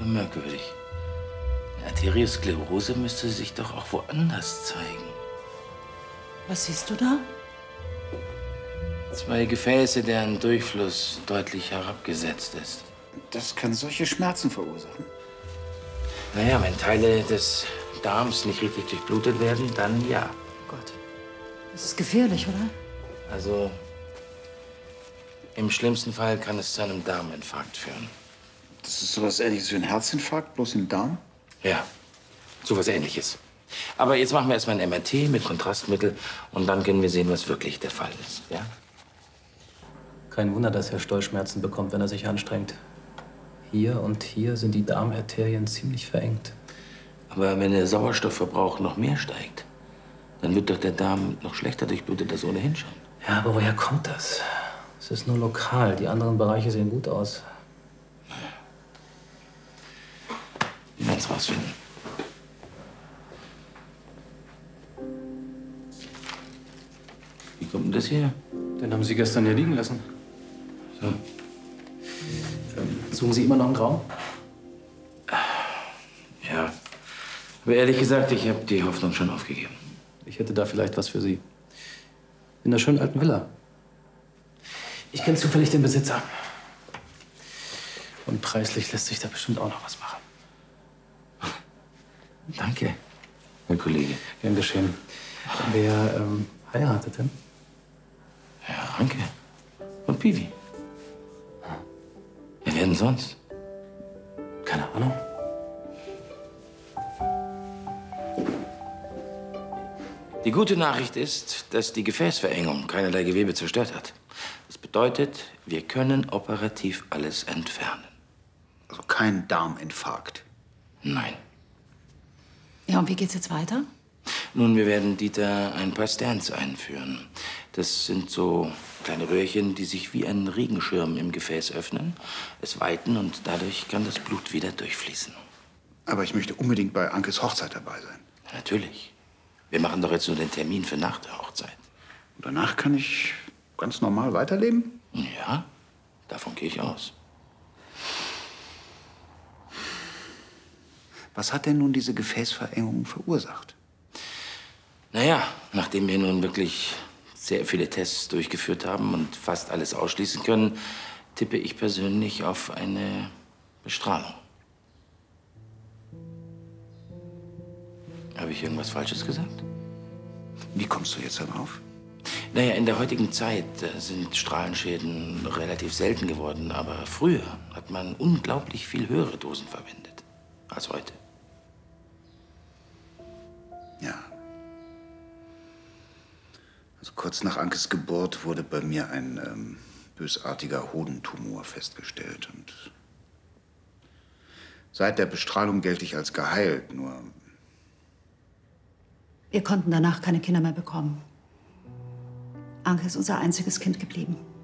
Merkwürdig. Eine Arteriosklerose müsste sich doch auch woanders zeigen. Was siehst du da? 2 Gefäße, deren Durchfluss deutlich herabgesetzt ist. Das kann solche Schmerzen verursachen. Naja, wenn Teile des Darms nicht richtig durchblutet werden, dann ja. Gott, das ist gefährlich, oder? Also, im schlimmsten Fall kann es zu einem Darminfarkt führen. Das ist sowas Ähnliches wie ein Herzinfarkt, bloß im Darm? Ja, sowas Ähnliches. Aber jetzt machen wir erstmal ein MRT mit Kontrastmittel und dann können wir sehen, was wirklich der Fall ist. Ja? Kein Wunder, dass Herr Stoll Schmerzen bekommt, wenn er sich anstrengt. Hier und hier sind die Darmarterien ziemlich verengt. Aber wenn der Sauerstoffverbrauch noch mehr steigt, dann wird doch der Darm noch schlechter durchblutet als ohnehin schon. Ja, aber woher kommt das? Es ist nur lokal. Die anderen Bereiche sehen gut aus. Wir werden es rausfinden. Wie kommt denn das hier? Den haben Sie gestern hier liegen lassen. So. Suchen Sie immer noch einen Raum? Ja. Aber ehrlich gesagt, ich habe die Hoffnung schon aufgegeben. Ich hätte da vielleicht was für Sie. In der schönen alten Villa. Ich kenne zufällig den Besitzer. Und preislich lässt sich da bestimmt auch noch was machen. Danke, Herr Kollege. Gern geschehen. Wer heiratet denn? Herr Ranke und Piwi. Wer denn sonst? Keine Ahnung. Die gute Nachricht ist, dass die Gefäßverengung keinerlei Gewebe zerstört hat. Das bedeutet, wir können operativ alles entfernen. Also kein Darminfarkt. Nein. Ja, und wie geht's jetzt weiter? Nun, wir werden Dieter ein paar Stents einführen. Das sind so kleine Röhrchen, die sich wie ein Regenschirm im Gefäß öffnen, es weiten und dadurch kann das Blut wieder durchfließen. Aber ich möchte unbedingt bei Ankes Hochzeit dabei sein. Natürlich. Wir machen doch jetzt nur den Termin für nach der Hochzeit. Und danach kann ich ganz normal weiterleben? Ja, davon gehe ich aus. Was hat denn nun diese Gefäßverengung verursacht? Naja, nachdem wir nun wirklich sehr viele Tests durchgeführt haben und fast alles ausschließen können, tippe ich persönlich auf eine Bestrahlung. Habe ich irgendwas Falsches gesagt? Wie kommst du jetzt darauf? Naja, in der heutigen Zeit sind Strahlenschäden relativ selten geworden. Aber früher hat man unglaublich viel höhere Dosen verwendet als heute. Ja. Also kurz nach Ankes Geburt wurde bei mir ein bösartiger Hodentumor festgestellt. Und seit der Bestrahlung gelte ich als geheilt, nur... Wir konnten danach keine Kinder mehr bekommen. Anke ist unser einziges Kind geblieben.